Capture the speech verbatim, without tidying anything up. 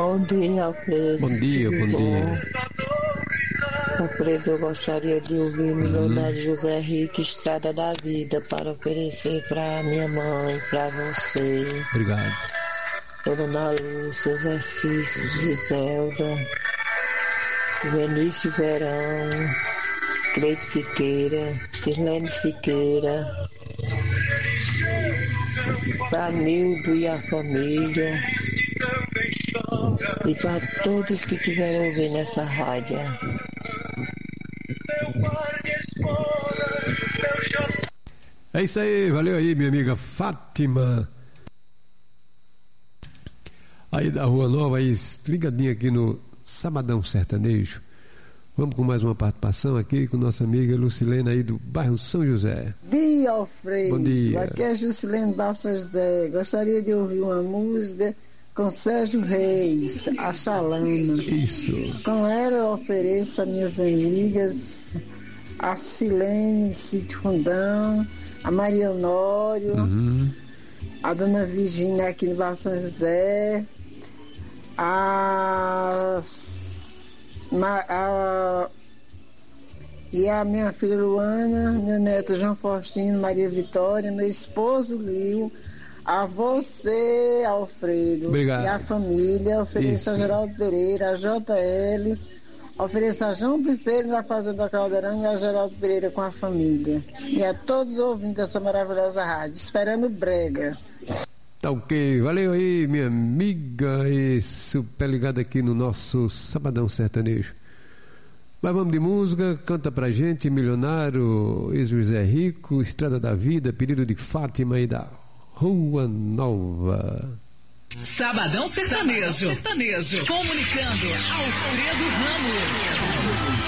Bom dia, Alfredo. Bom dia, bom dia. Alfredo, eu gostaria de ouvir Milionário hum. José Rico, Estrada da Vida, para oferecer para minha mãe, para você. Obrigado. Dona Ana Lúcia, Exercícios, Giselda, Vinícius Verão, Cleide Siqueira, Sirlene Siqueira, para Nildo e a família, e para todos que estiverem ouvindo essa rádio. É isso aí, valeu aí, minha amiga Fátima. Aí da Rua Nova, aí, ligadinha aqui no Sabadão Sertanejo. Vamos com mais uma participação aqui com nossa amiga Lucilene aí do bairro São José. Dia, Alfredo. Bom dia. Aqui é Lucilene do São José. Gostaria de ouvir uma música com Sérgio Reis, A Chalana. Isso. Com ela eu ofereço a minhas amigas, a Silene Sítio Fundão, a Maria Honório, uhum. a Dona Virgínia aqui no bairro São José, a, a e a minha filha Luana, meu neto João Faustino, Maria Vitória, meu esposo Lio, a você, Alfredo. Obrigado. E a família, ofereço a Geraldo Pereira, a J L, ofereço a João Pifeiro da Fazenda Caldeirão e a Geraldo Pereira com a família. E a todos os ouvintes dessa maravilhosa rádio, esperando brega. Tá ok, valeu aí, minha amiga, e super ligada aqui no nosso Sabadão Sertanejo. Mas vamos de música, canta pra gente, Milionário, ex-José Rico, Estrada da Vida, pedido de Fátima e da Rua Nova. Sabadão Sertanejo, Sertanejo, comunicando Alfredo Ramos.